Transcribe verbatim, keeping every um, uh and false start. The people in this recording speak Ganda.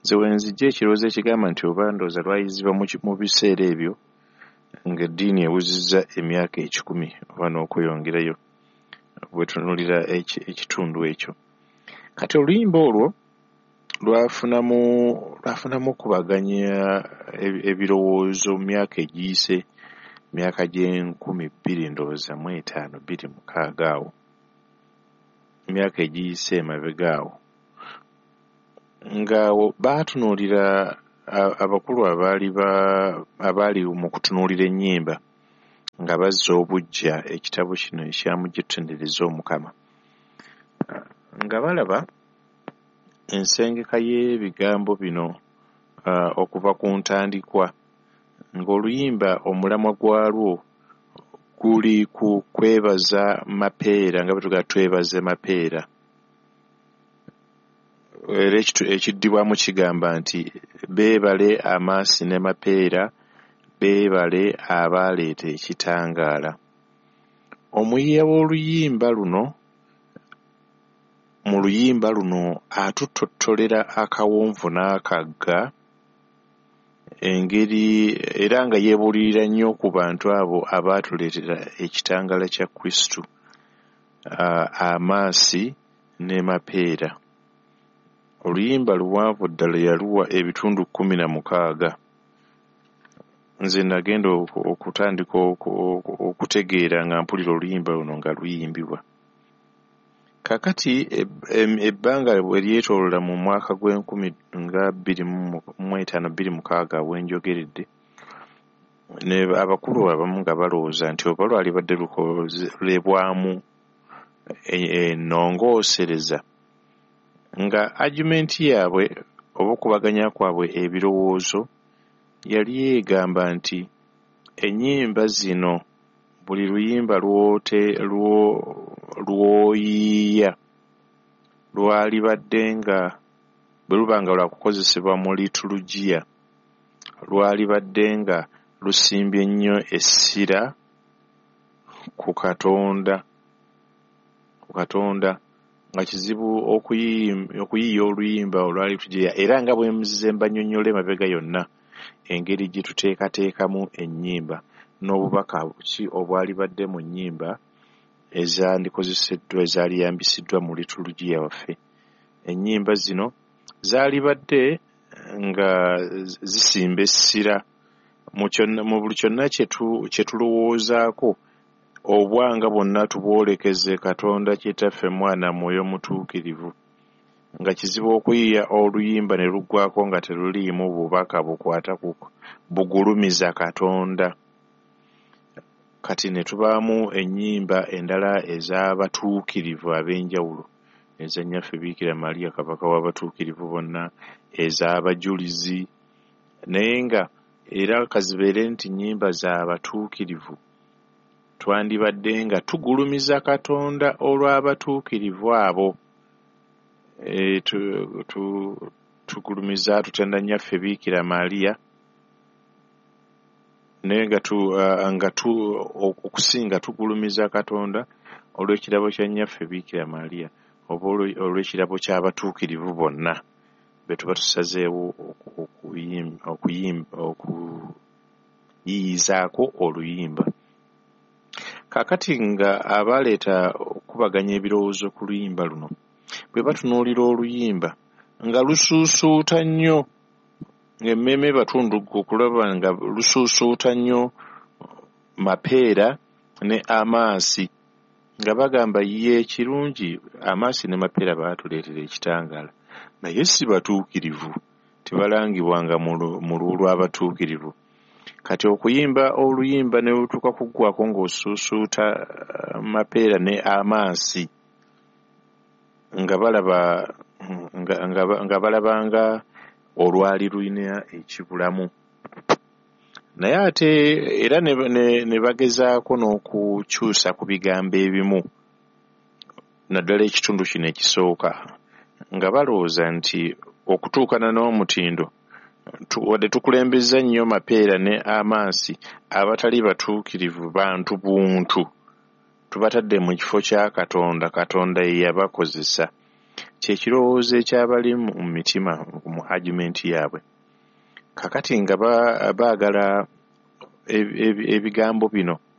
nze wenzijja ekirowoozo ekigamba nti oba ndowooza lwayizibwa mu biseera ebyo ng'eddiini ewuzizza emyaka ekikumi oba n'okweyongerayo bwetunuulira ekitundu ekyo. Kati oluyimba olwo lwafunamu lwafunamu okubaganya ebirowoozo mu myaka egiyise, myaka gy'enkumi bbiri ndowooza mu etaano bbiri mukaaga awo, emyaka egiyise emabega awo, ng'awo baatunuulira abakulu abaali abaali mu kutunuulira ennyimba nga bazza obuggya ekitabo kino ekyamujja tutendereza Omukama, nga balaba ensengeka y'ebigambo bino uh, okuva ku ntandikwa, ng'oluyimba omulamwa gwalwo guli ku kwebaza Mapeera, nga bwe tugamba twebaze Mapeera. Era ekiddibwamu kigamba nti beebale Amaasi ne Mapeera, beebale abaaleeta ekitangaala. Omuyiiya w'oluyimba luno mu luyimba luno atutottolera akawonvu n'akagga, engeri era nga yeebuulirira nnyo ku bantu abo abaatuleetera ekitangaala kya Kristo, uh, Amaasi ne Mapeera. Oluyimba luwanvu ddala yaluwa ebitundu kkumi na mukaaga. Nze nagenda okutandika okutegeera nga mpulira oluyimba luno nga luyimbibwa. Kakati ebbanga bwe lyetoolola mu mwaka gw'enkumi nga bbiri mu etaano bbiri mukaaga bwenjogeredde, ne abakulu abamu nga balowooza nti oba lwali badde lukolebwamu ennongoosereza, nga argumenti yaabwe oba okubaganya kwabwe ebirowoozo yali egamba nti ennyimba zino buli luyimba lwote lw'oyiiya lwali badde nga bwe luba nga lwa kukozesebwa mu litulugiya lwali badde nga lusimbye nnyo essira ku Katonda ku Katonda nga kizibu okuyiiya oluyimba olwali tugiya, era nga bwe muzize mbanyonnyole mabega yonna engeri gye tuteekateekamu ennyimba n'obubaka ki obwali badde mu nnyimba ezandikozeseddwa ezaaliyambisiddwa mu litulugiya waffe. Ennyimba zino zaali badde nga zisimba essira mu buli kyonna kye tulowoozaako, obwanga bwonna tubwolekeze Katonda Kitaffe, Mwana, Mwoyo Mutuukirivu, nga kizibu okuyiiya oluyimba ne luggwako nga teruliimu bubaka bukwata ku bugulumiza Katonda. Kati ne tubaamu ennyimba endala ez'abatuukirivu ab'enjawulo, eza nnyaffe Biikira Maria kabaka w'abatuukirivu bonna, ez'abajulizi, naye nga era kazibeere nti nnyimba z'abatuukirivu twandibadde nga tugulumiza Katonda olw'abatuukirivu abo. E, tu, tu, tugulumiza tutenda nnyaffe Biikira Maria, naye nga tu, uh, nga tu okusinga tugulumiza Katonda olw'ekirabo kya nnyaffe Biikira Maria oba olw'ekirabo ky'abatuukirivu bonna be tuba tusazeewo okuyiyizaako oluyimba. Kaakati nga abaleeta okubaganya ebirowoozo ku luyimba luno bwe batunuulira oluyimba nga lusuusuuta nnyo, ng'emmeeme batundugga okulaba nga lusuusuuta nnyo Mapeera ne Amaasi, nga bagamba ye ekirungi Amaasi ne Mapeera baatuleetera ekitangaala, naye si batuukirivu, tebalangibwa nga mu luwu lw'abatuukirivu. Kati okuyimba oluyimba ne lutuuka kuggwako ng'osuusuuta Mapeera ne Amaasi nga balaba nga, nga, nga balabanga olwali lulina ekibulamu. Naye ate era ne, ne, ne bagezaako n'okukyusa ku bigambo ebimu, naddala ekitundu kino ekisooka, nga balowooza nti okutuukana n'omutindo wadde tukulembeza nnyo Mapeera ne Amaasi abatali batuukirivu bantu buntu, tubatadde mu kifo kya Katonda, Katonda ye yabakozesa. kyekirowoozo ekyabali mu mitima mu argument yaabwe. Kakati nga baagala ebigambo bino